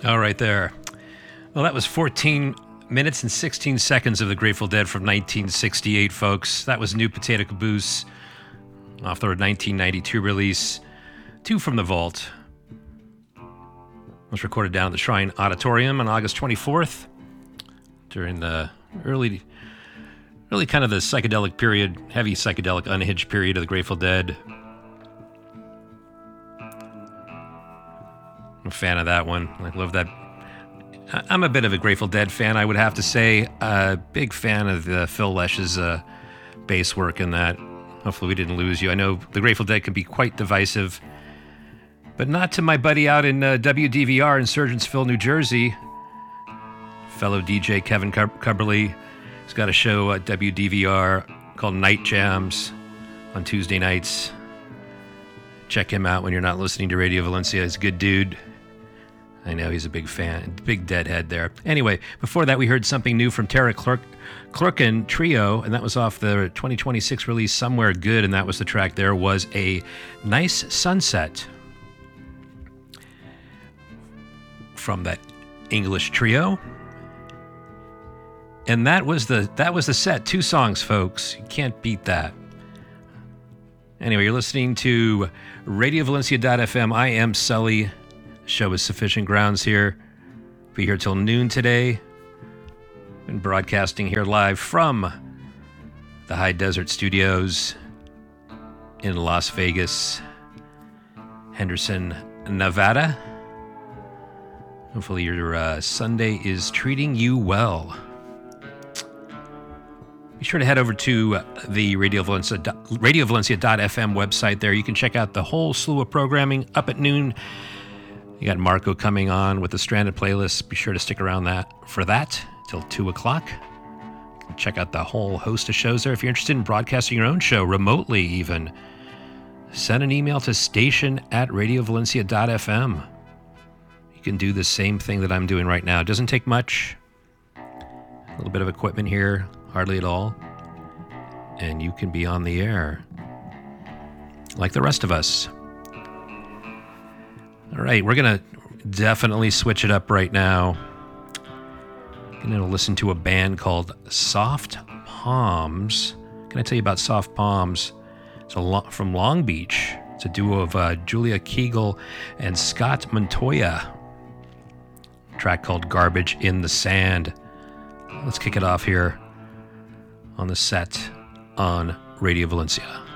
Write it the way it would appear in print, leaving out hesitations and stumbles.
All right there. Well, that was 14 minutes and 16 seconds of the Grateful Dead from 1968, folks. That was New Potato Caboose off their 1992 release, Two from the Vault. It was recorded down at the Shrine Auditorium on August 24th during the really kind of the psychedelic period, heavy psychedelic unhinged period of the Grateful Dead. I'm a fan of that one. I love that. I'm a bit of a Grateful Dead fan, I would have to say. A big fan of Phil Lesh's bass work in that. Hopefully we didn't lose you. I know the Grateful Dead can be quite divisive, but not to my buddy out in WDVR in Surgeonsville, New Jersey. Fellow DJ Kevin Cubberly. He's got a show at WDVR called Night Jams on Tuesday nights. Check him out when you're not listening to Radio Valencia. He's a good dude. I know he's a big fan, big Deadhead there. Anyway, before that we heard something new from Tara Clerkin Trio, and that was off the 2026 release Somewhere Good, and that was the track There Was a Nice Sunset from that English trio. And that was the set. 2 songs, folks. You can't beat that. Anyway, you're listening to RadioValencia.fm. I am Sully. The show is Sufficient Grounds here. Be here till noon today. Been broadcasting here live from the High Desert Studios in Las Vegas, Henderson, Nevada. Hopefully your Sunday is treating you well. Be sure to head over to the RadioValencia.fm website there. You can check out the whole slew of programming up at noon. You got Marco coming on with the Stranded playlist. Be sure to stick around for that till 2 o'clock. You can check out the whole host of shows there. If you're interested in broadcasting your own show, remotely even, send an email to station@radiovalencia.fm. You can do the same thing that I'm doing right now. It doesn't take much. A little bit of equipment here, hardly at all. And you can be on the air like the rest of us. All right, we're going to definitely switch it up right now. I'm going to listen to a band called Soft Palms. Can I tell you about Soft Palms? It's from Long Beach. It's a duo of Julia Kegel and Scott Montoya. A track called Garbage in the Sand. Let's kick it off here on the set on Radio Valencia.